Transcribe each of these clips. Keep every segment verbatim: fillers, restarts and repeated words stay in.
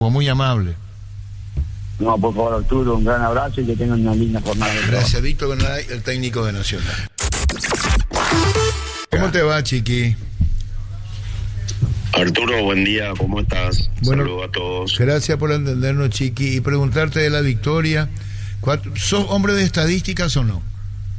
Muy amable. No, por favor, Arturo, un gran abrazo y que tengan una linda jornada de trabajo. Gracias, Víctor Bernay, el técnico de Nacional. ¿Cómo te va, Chiqui? Arturo, buen día, ¿cómo estás? Bueno, saludos a todos. Gracias por entendernos, Chiqui, y preguntarte de la victoria. ¿Sos hombre de estadísticas o no?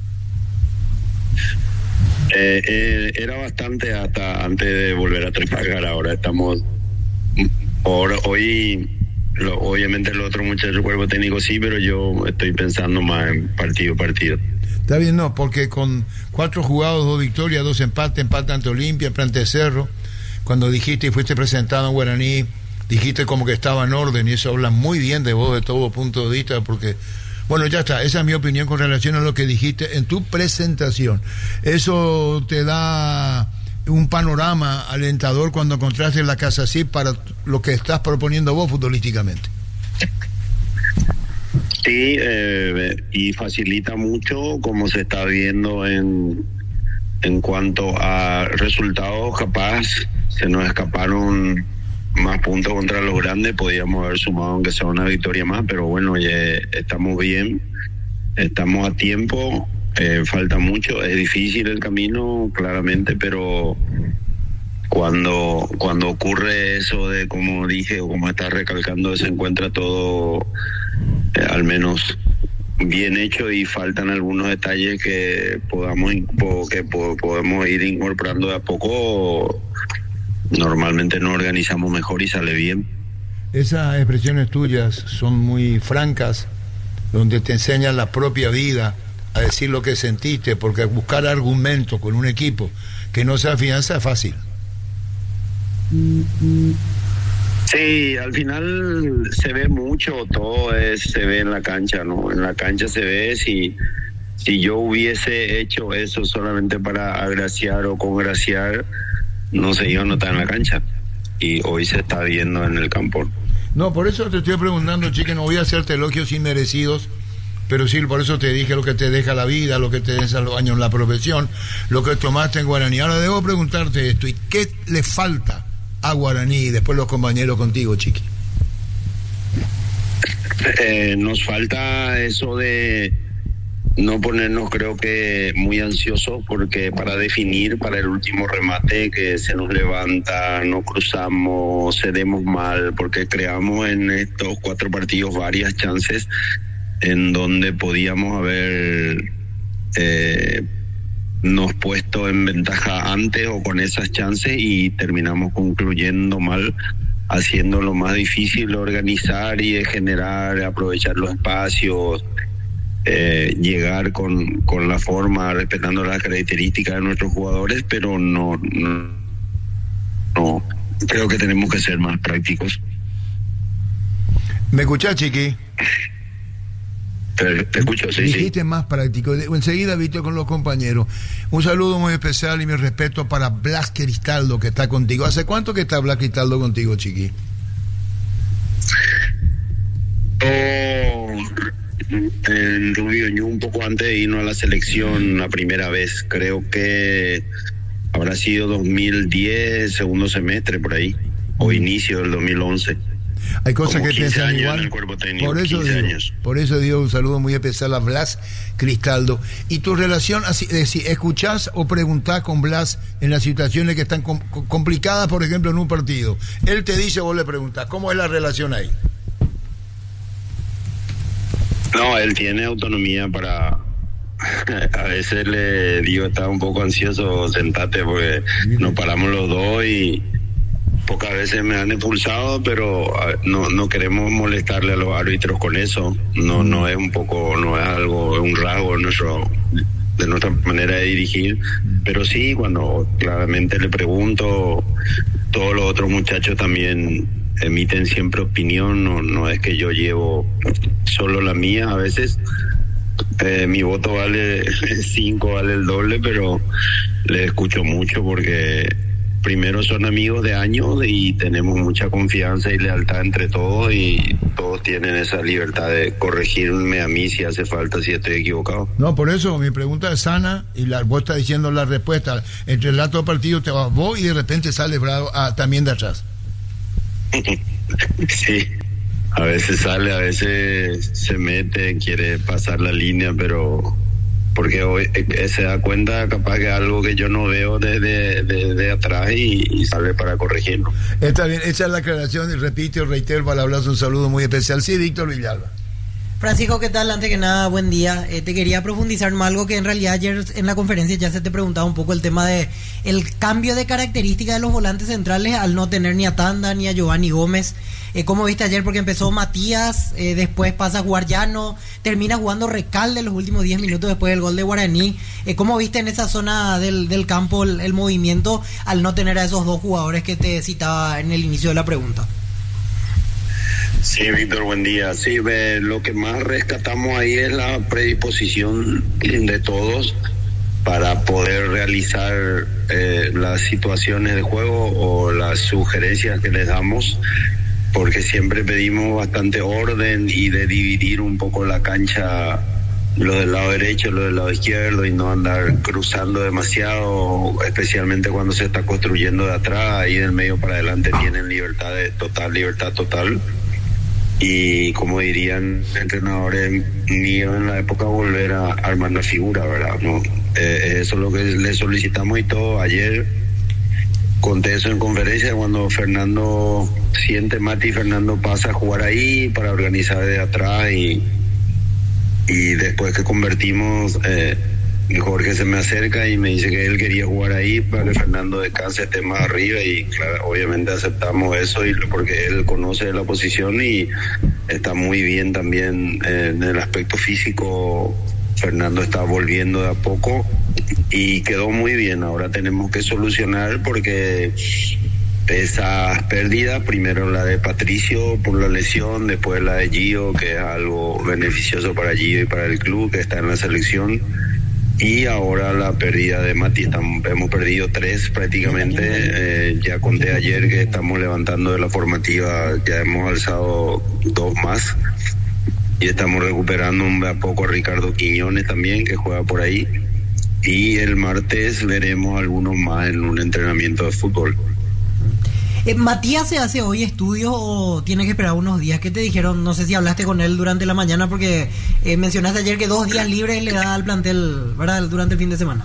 Eh, eh, era bastante hasta antes de volver a trabajar. Ahora estamos... Ahora, hoy, lo, obviamente el otro muchacho, el cuerpo técnico sí, pero yo estoy pensando más en partido partido. Está bien, no, porque con cuatro jugados, dos victorias, dos empates, empate ante Olimpia, ante Cerro, cuando dijiste y fuiste presentado en Guaraní, dijiste como que estaba en orden, y eso habla muy bien de vos, de todo punto de vista, porque, bueno, ya está, esa es mi opinión con relación a lo que dijiste en tu presentación. Eso te da un panorama alentador cuando encontraste la casa así para lo que estás proponiendo vos futbolísticamente. Sí, eh, y facilita mucho como se está viendo en en cuanto a resultados. Capaz se nos escaparon más puntos contra los grandes, podíamos haber sumado aunque sea una victoria más, pero bueno, ya estamos bien, estamos a tiempo. Eh, falta mucho, es difícil el camino, claramente, pero cuando cuando ocurre eso de, como dije, o como estás recalcando, se encuentra todo eh, al menos bien hecho, y faltan algunos detalles que podamos que podemos ir incorporando de a poco. Normalmente nos organizamos mejor y sale bien. Esas expresiones tuyas son muy francas, donde te enseñan la propia vida a decir lo que sentiste, porque buscar argumentos con un equipo que no se afianza es fácil. Sí, al final se ve mucho, todo es, se ve en la cancha, ¿no? En la cancha se ve. Si, si yo hubiese hecho eso solamente para agraciar o congraciar, no se iba a notar en la cancha, y hoy se está viendo en el campo. No, por eso te estoy preguntando, chique, no voy a hacerte elogios inmerecidos, pero sí, por eso te dije lo que te deja la vida, lo que te deja los años en la profesión, lo que tomaste en Guaraní. Ahora debo preguntarte esto, ¿y qué le falta a Guaraní y después los compañeros contigo, Chiqui? Eh, nos falta eso de no ponernos, creo que, muy ansiosos, porque para definir, para el último remate, que se nos levanta, no cruzamos, cedemos mal, porque creamos en estos cuatro partidos varias chances en donde podíamos haber eh, nos puesto en ventaja antes o con esas chances, y terminamos concluyendo mal, haciendo lo más difícil organizar y de generar, aprovechar los espacios, eh, llegar con, con la forma, respetando las características de nuestros jugadores, pero no, no, no creo que tenemos que ser más prácticos. ¿Me escuchás, Chiqui? Te, te escucho, sí, Dijiste sí. más práctico. Enseguida, Víctor, con los compañeros. Un saludo muy especial y mi respeto para Blas Cristaldo, que está contigo. ¿Hace cuánto que está Blas Cristaldo contigo, Chiqui? Oh, en Rubio Ñu, un poco antes de irnos a la selección la primera vez. Creo que habrá sido dos mil diez, segundo semestre, por ahí, o inicio del dos mil once. Hay cosas Como que piensan igual. En el cuerpo técnico, por eso digo, años. Por eso digo un saludo muy especial a Blas Cristaldo. ¿Y tu relación, así, es decir, escuchás o preguntás con Blas en las situaciones que están com complicadas, por ejemplo, en un partido? Él te dice, vos le preguntás, ¿cómo es la relación ahí? No, él tiene autonomía para... A veces le digo, está un poco ansioso, sentate, porque nos paramos los dos y... Pocas veces me han expulsado, pero no no queremos molestarle a los árbitros con eso. No no es un poco, no es algo, es un rasgo de nuestro de nuestra manera de dirigir. Pero sí, cuando claramente le pregunto, todos los otros muchachos también emiten siempre opinión. No no es que yo llevo solo la mía. A veces eh, mi voto vale cinco, vale el doble, pero le escucho mucho porque primero son amigos de años y tenemos mucha confianza y lealtad entre todos, y todos tienen esa libertad de corregirme a mí si hace falta, si estoy equivocado. No, por eso mi pregunta es sana y la, vos estás diciendo la respuesta. Entre el relato del partido te vas vos y de repente sale Bravo ah, también de atrás. Sí, a veces sale, a veces se mete, quiere pasar la línea, pero porque hoy eh, se da cuenta capaz que algo que yo no veo desde de, de atrás y, y sale para corregirlo. Está bien, hecha la aclaración y repito, reitero para hablar un saludo muy especial. Sí, Víctor Villalba. Francisco, ¿qué tal? Antes que nada, buen día. Eh, te quería profundizar en algo que en realidad ayer en la conferencia ya se te preguntaba un poco, el tema de el cambio de característica de los volantes centrales al no tener ni a Tanda ni a Giovanni Gómez. Eh, ¿Cómo viste ayer? Porque empezó Matías, eh, después pasa a jugar Llano, termina jugando Recalde los últimos diez minutos después del gol de Guaraní. Eh, ¿Cómo viste en esa zona del, del campo el, el movimiento al no tener a esos dos jugadores que te citaba en el inicio de la pregunta? Sí, Víctor, buen día. Sí, ve, lo que más rescatamos ahí es la predisposición de todos para poder realizar eh, las situaciones de juego o las sugerencias que les damos, porque siempre pedimos bastante orden y de dividir un poco la cancha, lo del lado derecho, lo del lado izquierdo, y no andar cruzando demasiado, especialmente cuando se está construyendo de atrás. Ahí del medio para adelante tienen libertad de total, libertad total. Y como dirían entrenadores míos en la época, volver a armar la figura, ¿verdad? ¿No? Eh, eso es lo que le solicitamos y todo. Ayer conté eso en conferencia, cuando Fernando siente Mati y Fernando pasa a jugar ahí para organizar de atrás, y, y después que convertimos, eh, Jorge se me acerca y me dice que él quería jugar ahí para que Fernando descanse, esté más arriba, y claro, obviamente aceptamos eso, y porque él conoce la posición y está muy bien también eh, en el aspecto físico. Fernando está volviendo de a poco y quedó muy bien. Ahora tenemos que solucionar, porque esas pérdidas, primero la de Patricio por la lesión, después la de Gio, que es algo beneficioso para Gio y para el club, que está en la selección, y ahora la pérdida de Mati. Estamos, hemos perdido tres prácticamente. Eh, ya conté ayer que estamos levantando de la formativa, ya hemos alzado dos más, y estamos recuperando un a poco a Ricardo Quiñones también, que juega por ahí, y el martes veremos algunos más en un entrenamiento de fútbol. Eh, ¿Matías se hace hoy estudios o tiene que esperar unos días? ¿Qué te dijeron? No sé si hablaste con él durante la mañana, porque eh, mencionaste ayer que dos días libres le da al plantel, ¿verdad?, durante el fin de semana.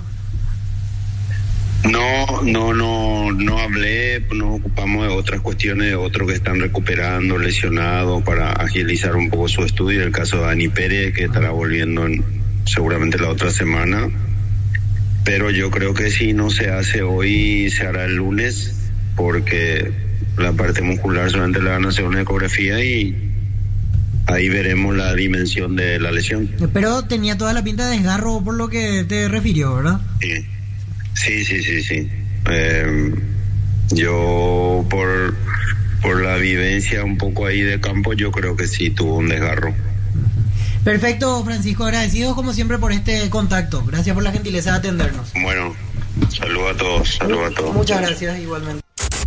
No, no, no, no hablé, nos ocupamos de otras cuestiones, de otros que están recuperando, lesionados, para agilizar un poco su estudio. El caso de Dani Pérez, que estará volviendo en, seguramente la otra semana, pero yo creo que si no se hace hoy, se hará el lunes, porque la parte muscular solamente le van a hacer una ecografía y ahí veremos la dimensión de la lesión. Pero tenía toda la pinta de desgarro por lo que te refirió, ¿verdad? Sí, sí, sí, sí, sí. Eh, yo por, por la vivencia un poco ahí de campo, yo creo que sí tuvo un desgarro. Perfecto, Francisco, agradecido como siempre por este contacto. Gracias por la gentileza de atendernos. Bueno, saludos a todos, saludos a todos. Muchas gracias, igualmente.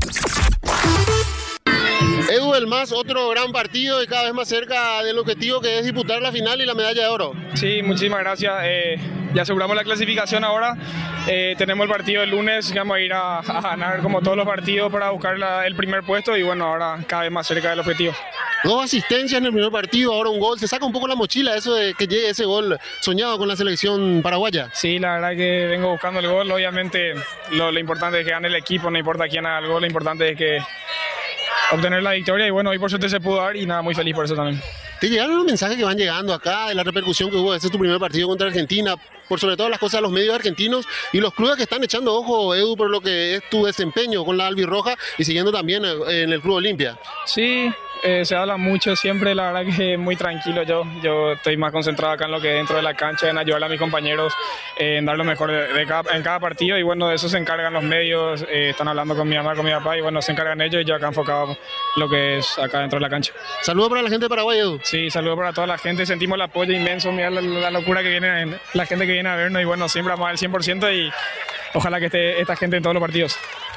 Edu del Mas, otro gran partido y cada vez más cerca del objetivo, que es disputar la final y la medalla de oro. Sí, muchísimas gracias. Eh, ya aseguramos la clasificación ahora. Eh, tenemos el partido el lunes, vamos a ir a, a ganar como todos los partidos para buscar la, el primer puesto, y bueno, ahora cada vez más cerca del objetivo. Dos asistencias en el primer partido, ahora un gol. ¿Se saca un poco la mochila eso de que llegue ese gol soñado con la selección paraguaya? Sí, la verdad que vengo buscando el gol. Obviamente lo, lo importante es que gane el equipo, no importa quién haga el gol, lo importante es que obtener la victoria, y bueno, hoy por suerte se pudo dar, y nada, muy feliz por eso también. ¿Te llegaron los mensajes que van llegando acá de la repercusión que hubo? Ese es tu primer partido contra Argentina, por sobre todas las cosas, los medios argentinos y los clubes que están echando ojo, Edu, por lo que es tu desempeño con la albirroja y siguiendo también en el Club Olimpia? Sí, eh, se habla mucho siempre, la verdad que muy tranquilo yo. Yo estoy más concentrado acá en lo que dentro de la cancha, en ayudar a mis compañeros, eh, en dar lo mejor de, de cada, en cada partido, y bueno, de eso se encargan los medios, eh, están hablando con mi mamá, con mi papá, y bueno, se encargan ellos, y yo acá enfocado lo que es acá dentro de la cancha. Saludos para la gente de Paraguay, Edu. Sí, saludos para toda la gente, sentimos el apoyo inmenso, mira la, la locura que viene, la gente que viene a vernos, y bueno, siempre vamos al cien por ciento, y ojalá que esté esta gente en todos los partidos.